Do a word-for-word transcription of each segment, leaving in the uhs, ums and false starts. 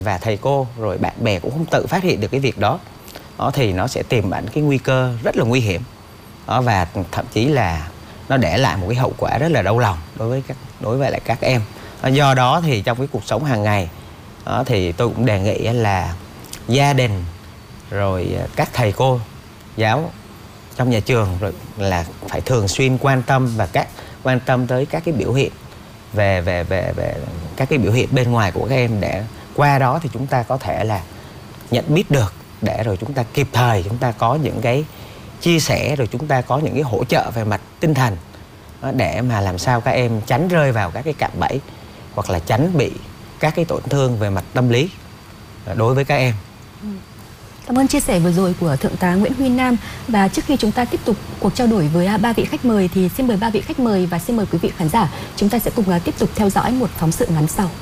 và thầy cô rồi bạn bè cũng không tự phát hiện được cái việc đó, đó thì nó sẽ tiềm ẩn cái nguy cơ rất là nguy hiểm đó, và thậm chí là nó để lại một cái hậu quả rất là đau lòng đối với các đối với lại các em. Do đó thì trong cái cuộc sống hàng ngày đó, thì tôi cũng đề nghị là gia đình rồi các thầy cô giáo trong nhà trường rồi là phải thường xuyên quan tâm và các quan tâm tới các cái biểu hiện về về về về các cái biểu hiện bên ngoài của các em, để qua đó thì chúng ta có thể là nhận biết được, để rồi chúng ta kịp thời chúng ta có những cái chia sẻ, rồi chúng ta có những cái hỗ trợ về mặt tinh thần để mà làm sao các em tránh rơi vào các cái cạm bẫy hoặc là tránh bị các cái tổn thương về mặt tâm lý đối với các em. Cảm ơn chia sẻ vừa rồi của Thượng tá Nguyễn Huy Nam. Và trước khi chúng ta tiếp tục cuộc trao đổi với ba vị khách mời thì xin mời ba vị khách mời và xin mời quý vị khán giả, chúng ta sẽ cùng tiếp tục theo dõi một phóng sự ngắn sau.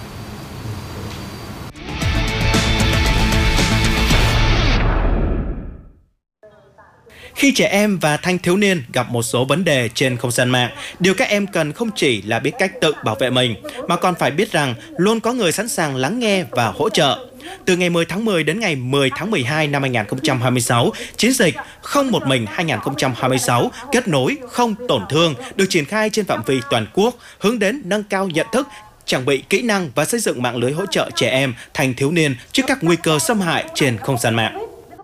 Khi trẻ em và thanh thiếu niên gặp một số vấn đề trên không gian mạng, điều các em cần không chỉ là biết cách tự bảo vệ mình, mà còn phải biết rằng luôn có người sẵn sàng lắng nghe và hỗ trợ. Từ ngày mười tháng mười đến ngày mười tháng mười hai năm hai nghìn không trăm hai mươi sáu, chiến dịch Không Một Mình hai nghìn không trăm hai mươi sáu kết nối không tổn thương được triển khai trên phạm vi toàn quốc, hướng đến nâng cao nhận thức, trang bị kỹ năng và xây dựng mạng lưới hỗ trợ trẻ em, thanh thiếu niên trước các nguy cơ xâm hại trên không gian mạng.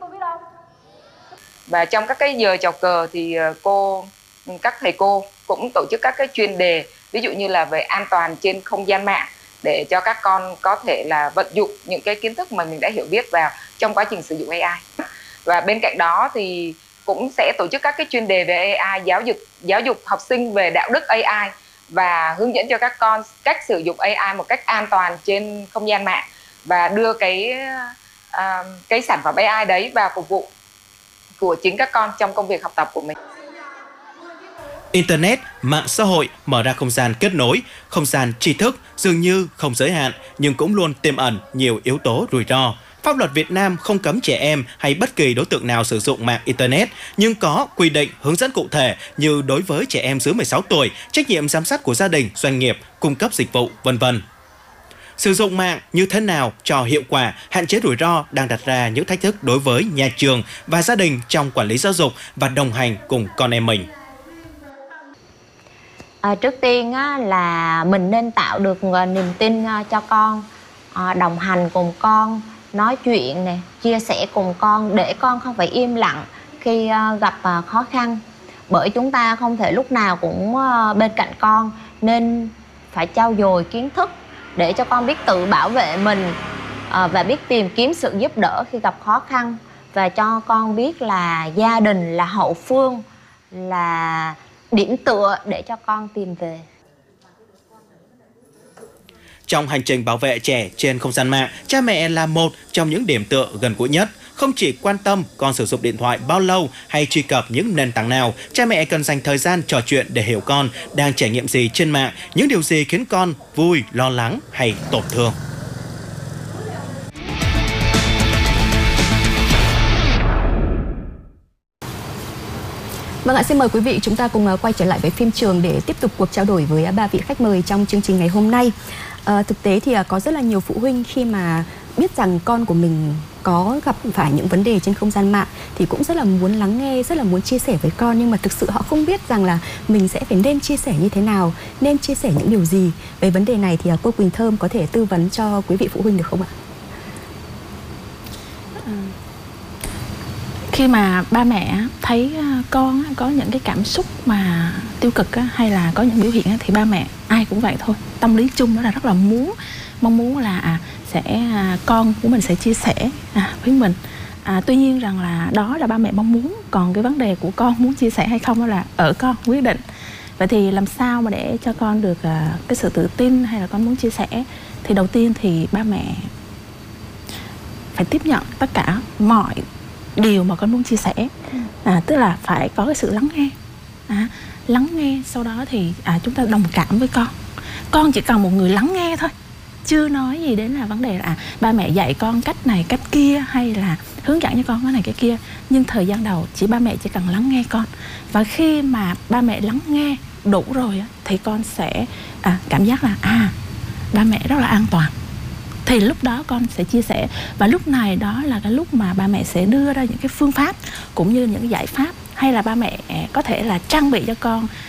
Và trong các cái giờ chào cờ thì cô, các thầy cô cũng tổ chức các cái chuyên đề, ví dụ như là về an toàn trên không gian mạng, để cho các con có thể là vận dụng những cái kiến thức mà mình đã hiểu biết vào trong quá trình sử dụng a i. Và bên cạnh đó thì cũng sẽ tổ chức các cái chuyên đề về a i, giáo dục giáo dục học sinh về đạo đức a i và hướng dẫn cho các con cách sử dụng a i một cách an toàn trên không gian mạng, và đưa cái uh, cái sản phẩm a i đấy vào phục vụ của chính các con trong công việc học tập của mình. Internet, mạng xã hội mở ra không gian kết nối, không gian tri thức dường như không giới hạn, nhưng cũng luôn tiềm ẩn nhiều yếu tố rủi ro. Pháp luật Việt Nam không cấm trẻ em hay bất kỳ đối tượng nào sử dụng mạng Internet, nhưng có quy định hướng dẫn cụ thể như đối với trẻ em dưới mười sáu tuổi, trách nhiệm giám sát của gia đình, doanh nghiệp, cung cấp dịch vụ, vân vân. Sử dụng mạng như thế nào cho hiệu quả, hạn chế rủi ro đang đặt ra những thách thức đối với nhà trường và gia đình trong quản lý giáo dục và đồng hành cùng con em mình. À, trước tiên á, là mình nên tạo được niềm tin cho con, à, đồng hành cùng con, nói chuyện này, chia sẻ cùng con để con không phải im lặng khi uh, gặp uh, khó khăn. Bởi chúng ta không thể lúc nào cũng uh, bên cạnh con, nên phải trau dồi kiến thức để cho con biết tự bảo vệ mình uh, và biết tìm kiếm sự giúp đỡ khi gặp khó khăn, và cho con biết là gia đình là hậu phương, là điểm tựa để cho con tìm về. Trong hành trình bảo vệ trẻ trên không gian mạng, cha mẹ là một trong những điểm tựa gần gũi nhất. Không chỉ quan tâm con sử dụng điện thoại bao lâu hay truy cập những nền tảng nào, cha mẹ cần dành thời gian trò chuyện để hiểu con đang trải nghiệm gì trên mạng, những điều gì khiến con vui, lo lắng hay tổn thương. Vâng ạ, xin mời quý vị chúng ta cùng quay trở lại với phim trường để tiếp tục cuộc trao đổi với ba vị khách mời trong chương trình ngày hôm nay. À, thực tế thì có rất là nhiều phụ huynh khi mà biết rằng con của mình có gặp phải những vấn đề trên không gian mạng thì cũng rất là muốn lắng nghe, rất là muốn chia sẻ với con, nhưng mà thực sự họ không biết rằng là mình sẽ phải nên chia sẻ như thế nào, nên chia sẻ những điều gì. Về vấn đề này thì cô Quỳnh Thơm có thể tư vấn cho quý vị phụ huynh được không ạ? Khi mà ba mẹ thấy con có những cái cảm xúc mà tiêu cực hay là có những biểu hiện thì ba mẹ ai cũng vậy thôi, tâm lý chung đó là rất là muốn mong muốn là à, sẽ à, con của mình sẽ chia sẻ à, với mình. À, tuy nhiên rằng là đó là ba mẹ mong muốn, còn cái vấn đề của con muốn chia sẻ hay không đó là ở con quyết định. Vậy thì làm sao mà để cho con được à, cái sự tự tin hay là con muốn chia sẻ, thì đầu tiên thì ba mẹ phải tiếp nhận tất cả mọi điều mà con muốn chia sẻ, à, tức là phải có cái sự lắng nghe, à, lắng nghe sau đó thì à, chúng ta đồng cảm với con. Con chỉ cần một người lắng nghe thôi, chưa nói gì đến là vấn đề là à, ba mẹ dạy con cách này cách kia hay là hướng dẫn cho con cái này cái kia, nhưng thời gian đầu chỉ ba mẹ chỉ cần lắng nghe con, và khi mà ba mẹ lắng nghe đủ rồi thì con sẽ à, cảm giác là à ba mẹ rất là an toàn, thì lúc đó con sẽ chia sẻ, và lúc này đó là cái lúc mà ba mẹ sẽ đưa ra những cái phương pháp cũng như những cái giải pháp, hay là ba mẹ có thể là trang bị cho con